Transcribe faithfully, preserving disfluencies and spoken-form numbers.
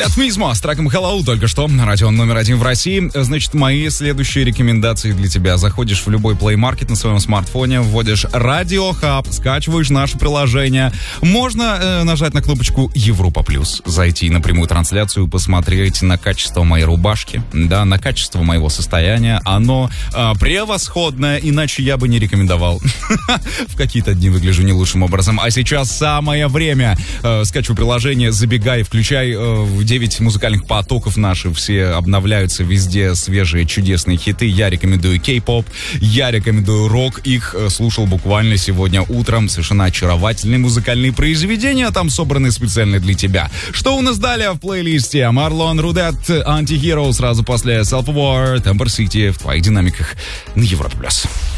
Атмизмо с треком Hello только что на радио номер один в России. Значит, мои следующие рекомендации для тебя. Заходишь в любой Play Market на своем смартфоне, вводишь Radio Hub, скачиваешь наше приложение. Можно э, нажать на кнопочку Европа Плюс, зайти на прямую трансляцию, посмотреть на качество моей рубашки, да, на качество моего состояния. Оно э, превосходное, иначе я бы не рекомендовал. В какие-то дни выгляжу не лучшим образом. А сейчас самое время. Э, скачивай приложение, забегай, включай э, девять музыкальных потоков наши, все обновляются, везде свежие чудесные хиты. Я рекомендую кей-поп, я рекомендую рок. Их э, слушал буквально сегодня утром. Совершенно очаровательные музыкальные произведения там собраны специально для тебя. Что у нас далее в плейлисте? Марлон Рудет, Антихиро, сразу после Self War, Temper City в твоих динамиках на Европе Плюс.